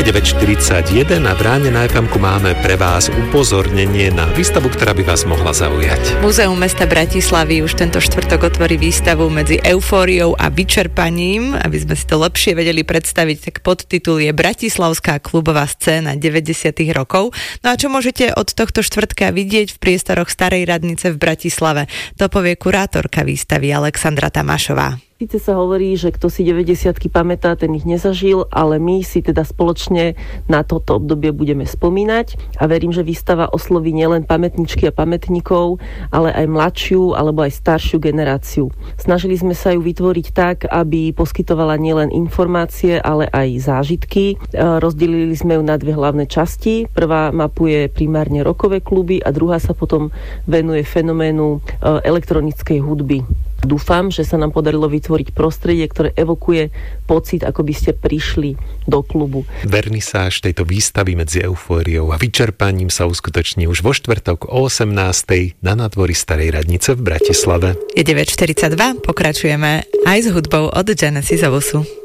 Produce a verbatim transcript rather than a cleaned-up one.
Je deväť štyridsaťjeden a v Ráne na ef emku máme pre vás upozornenie na výstavu, ktorá by vás mohla zaujať. Múzeum mesta Bratislavy už tento štvrtok otvorí výstavu medzi eufóriou a vyčerpaním. Aby sme si to lepšie vedeli predstaviť, tak podtitul je Bratislavská klubová scéna deväťdesiatych rokov. No a čo môžete od tohto štvrtka vidieť v priestoroch Starej radnice v Bratislave? To povie kurátorka výstavy Alexandra Tamášová. Sice sa hovorí, že kto si deväťdesiatky pamätá, ten ich nezažil, ale my si teda spoločne na toto obdobie budeme spomínať a verím, že výstava osloví nielen pamätničky a pamätníkov, ale aj mladšiu alebo aj staršiu generáciu. Snažili sme sa ju vytvoriť tak, aby poskytovala nielen informácie, ale aj zážitky. Rozdelili sme ju na dve hlavné časti. Prvá mapuje primárne rockové kluby a druhá sa potom venuje fenoménu elektronickej hudby. Dúfam, že sa nám podarilo vytvoriť prostredie, ktoré evokuje pocit, ako by ste prišli do klubu. Vernisáž tejto výstavy medzi eufóriou a vyčerpaním sa uskutoční už vo štvrtok o osemnástej na nádvorí Starej radnice v Bratislave. Je deväť štyridsaťdva, pokračujeme aj s hudbou od Genesis Ovusu.